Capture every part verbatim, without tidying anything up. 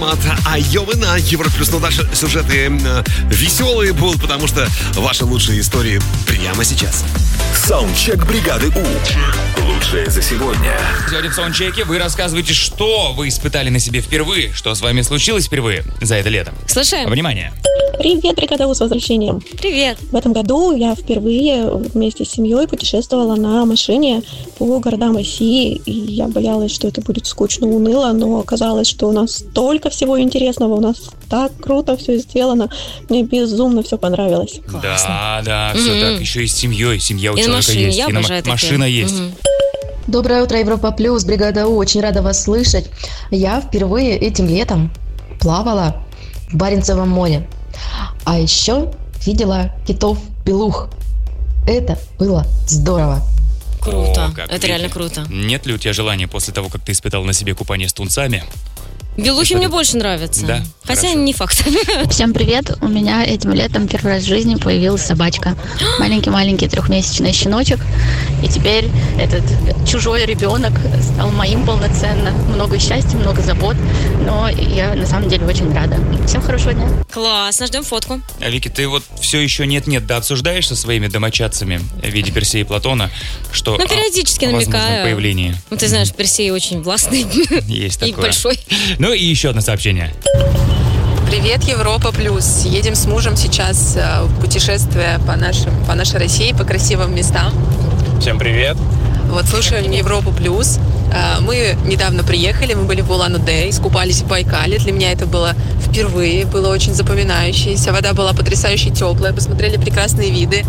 От Айовы на Европе Плюс. Но дальше сюжеты э, веселые будут, потому что ваши лучшие истории прямо сейчас. Саундчек бригады У. Лучшее за сегодня. Сегодня в саундчеке вы рассказываете, что вы испытали на себе впервые, что с вами случилось впервые за это лето. Слушаем. Внимание. Привет, бригада У, с возвращением. Привет. В этом году я впервые вместе с семьей путешествовала на машине по городам России. И я боялась, что это будет скучно, уныло, но оказалось, что у нас столько всего интересного, у нас так круто все сделано. Мне безумно все понравилось. Классно. Да, да, все М-м. так. Еще и с семьей. Семья у И на человека машине. есть. Я и на обожаю такие. машина есть. Мгм. Доброе утро, Европа Плюс, бригада У. Очень рада вас слышать. Я впервые этим летом плавала в Баренцевом море. А еще видела китов-белух. Это было здорово. Круто. О, как Это видите. реально круто. Нет ли у тебя желания после того, как ты испытал на себе купание с тунцами? Белухи мне больше нравятся. Да? Хотя Хорошо. не факт. Всем привет! У меня этим летом первый раз в жизни появилась собачка. Маленький-маленький трехмесячный щеночек. И теперь этот чужой ребенок стал моим полноценно. Много счастья, много забот. Но я на самом деле очень рада. Всем хорошего дня! Классно, ждем фотку. А, Вики, ты вот все еще нет-нет, да обсуждаешь со своими домочадцами в виде Персея и Платона, что Ну, периодически о- о возможном намекаю. появлении. Ну, ты знаешь, Персей очень властный Есть и такое. большой. Ну и еще одно сообщение. Привет, Европа Плюс. Едем с мужем сейчас э, в путешествие по, нашим, по нашей России, по красивым местам. Всем привет. Вот слушаем Европу Плюс. Э, Мы недавно приехали, мы были в Улан-Удэ, искупались в Байкале. Для меня это было впервые, было очень запоминающееся. Вода была потрясающе теплая, посмотрели прекрасные виды.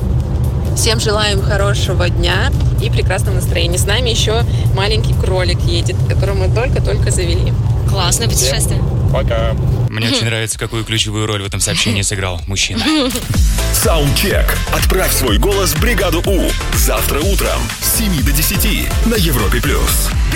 Всем желаем хорошего дня и прекрасного настроения. С нами еще маленький кролик едет, которого мы только-только завели. Классное путешествие. Пока. Мне очень нравится, какую ключевую роль в этом сообщении сыграл мужчина. Саундчек. Отправь свой голос в бригаду У. Завтра утром с семи до десяти на Европе Плюс.